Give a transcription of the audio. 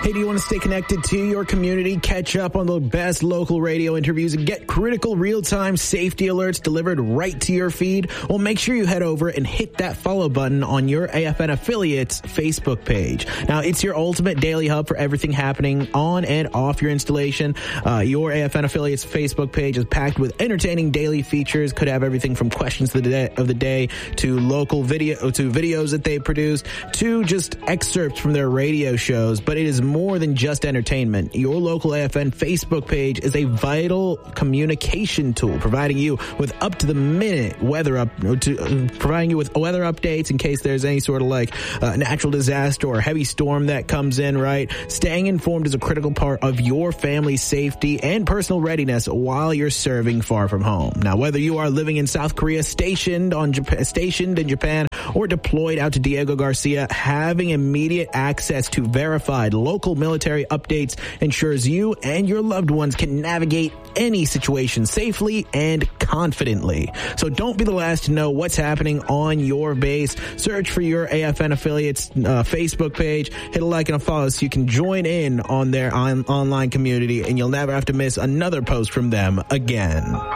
Hey, do you want to stay connected to your community, catch up on the best local radio interviews, and get critical real-time safety alerts delivered right to your feed? Well, make sure you head over and hit that follow button on your AFN Affiliates Facebook page. Now, it's your ultimate daily hub for everything happening on and off your installation. Your AFN Affiliates Facebook page is packed with entertaining daily features. Could have everything from questions of the day to local videos that they produced to just excerpts from their radio shows. But it is more than just entertainment. Your local AFN Facebook page is a vital communication tool, providing you with up-to-the-minute providing you with weather updates in case there's any sort of natural disaster or heavy storm that comes in, right? Staying informed is a critical part of your family's safety and personal readiness while you're serving far from home. Now, whether you are living in South Korea, stationed in Japan, or deployed out to Diego Garcia, having immediate access to verified local military updates ensures you and your loved ones can navigate any situation safely and confidently. So don't be the last to know what's happening on your base. Search for your AFN Affiliates Facebook page, hit a like and a follow so you can join in on their online community, and you'll never have to miss another post from them again.